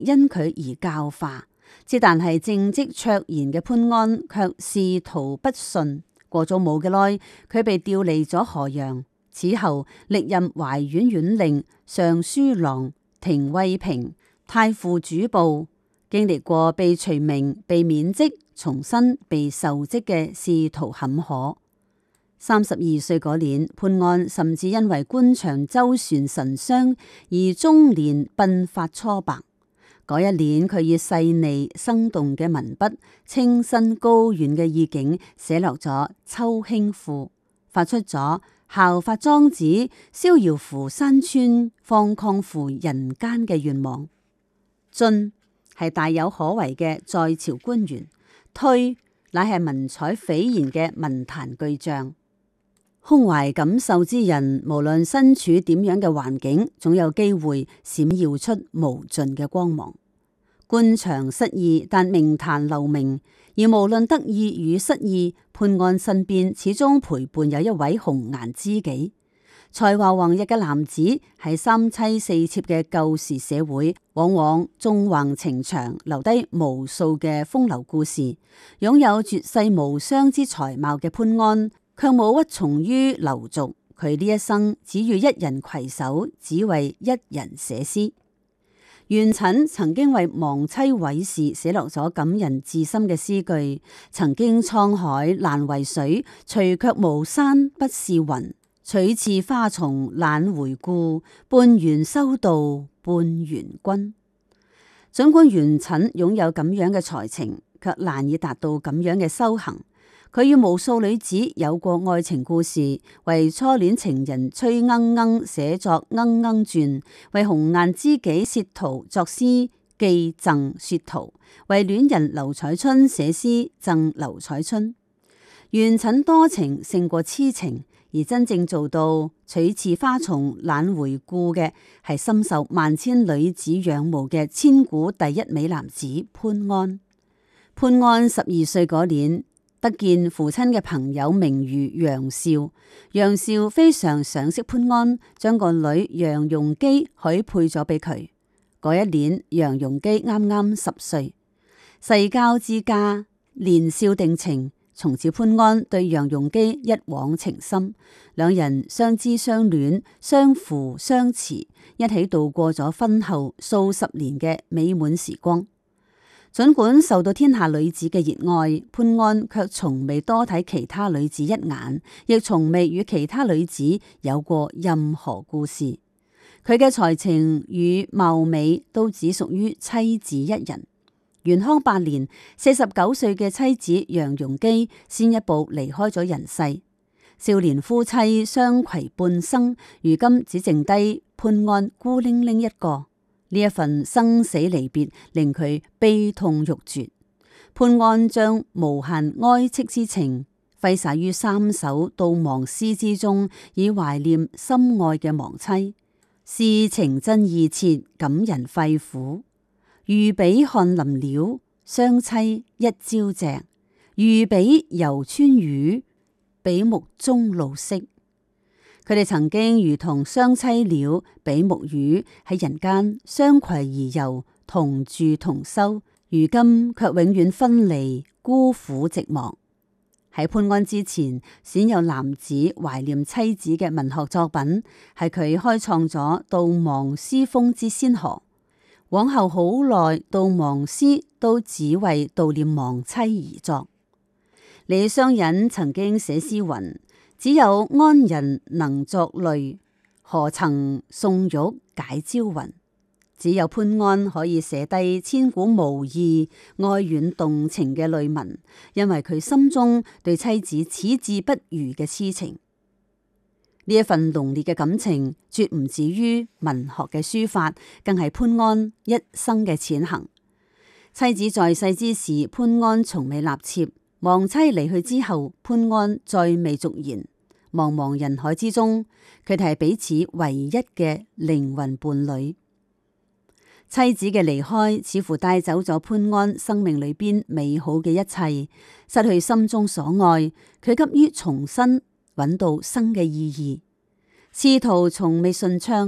因佢而教化。之但係正直卓然嘅潘安卻仕途不順，過咗冇幾耐，佢被調離咗河陽。此後歷任懷縣縣令、尚書郎、廷尉平、太傅主簿，經歷過被除名、被免職、重新被受職嘅仕途坎坷。32歲嗰年，潘安甚至因為官場周旋神傷而終年鬢髮蒼白。嗰一年，佢以細膩生動嘅文筆，清新高遠嘅意境，寫落咗《秋興賦》，發出咗效法莊子逍遙乎山川，放曠乎人間嘅願望。進係大有可為嘅在朝官員，退乃係文采斐然嘅文壇巨匠。胸懷感受之人，無論身處點樣嘅環境，總有機會閃耀出無盡嘅光芒。官場失意，但名壇留名；而無論得意與失意，潘安身邊始終陪伴有一位紅顏知己。才華橫溢嘅男子喺三妻四妾嘅舊時社會，往往縱橫情場，留低無數嘅風流故事。擁有絕世無雙之才貌嘅潘安，卻冇屈從於流俗。佢呢一生只與一人攜手，只為一人寫詩。元稹曾經為亡妻韋氏寫落咗感人至深嘅詩句：曾經滄海難為水，除卻巫山不是雲。取次花叢懶回顧，半緣修道半緣君。儘管元稹擁有咁樣嘅才情，卻難以達到咁樣嘅修行。佢與無數女子有過愛情故事，為初戀情人崔鶯鶯寫作《鶯鶯傳》，為紅顏知己薛濤作詩寄贈薛濤，為戀人劉彩春寫詩贈劉彩春。元稹多情勝過痴情，而真正做到取次花叢懶回顧嘅，係深受萬千女子仰慕嘅千古第一美男子潘安。潘安12歲嗰年，得見父親嘅朋友名儒楊紹，楊紹非常賞識潘安，將個女楊容基許配咗俾佢。嗰一年，楊容基啱啱10歲，世交之家，年少定情。從此潘安對楊容基一往情深，兩人相知相戀，相扶相持，一起度過咗婚後數十年嘅美滿時光。儘管受到天下女子嘅熱愛，潘安卻從未多睇其他女子一眼，亦從未與其他女子有過任何故事。佢嘅才情與貌美都只屬於妻子一人。元康8年，49歲嘅妻子楊容基先一步離開咗人世。少年夫妻相攜半生，如今只剩低潘安孤零零一個。呢一份生死離別令佢悲痛欲絕。潘安將無限哀戚之情揮灑於3首悼亡詩之中，以懷念心愛嘅亡妻。詩情真意切，感人肺腑。如比看林鳥，雙棲一朝夕；如比遊川魚，比目中露色。佢哋曾經如同雙棲鳥、比目魚喺人間相攜而遊，同住同修，如今卻永遠分離，孤苦寂寞。喺潘安之前，鮮有男子懷念妻子嘅文學作品，係佢開創咗悼亡詩風之先河。往後好耐，悼亡詩都只為悼念亡妻而作。李商隱曾經寫詩云：只有安人能作淚，何曾宋玉解朝雲。只有潘安可以寫低千古無義、哀怨動情嘅淚文，因為佢心中對妻子矢志不渝嘅痴情。呢一份濃烈嘅感情，絕唔止於文學嘅書法，更係潘安一生嘅踐行。妻子在世之時，潘安從未納妾；亡妻離去之後，潘安再未續弦。茫茫人海之中，佢哋係彼此唯一嘅靈魂伴侶。妻子嘅離開，似乎帶走咗潘安生命裏邊美好嘅一切，失去心中所愛，佢急於重新揾到生嘅意義。仕途從未順暢，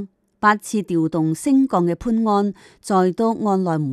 8次調動升降嘅潘安，再都按捺唔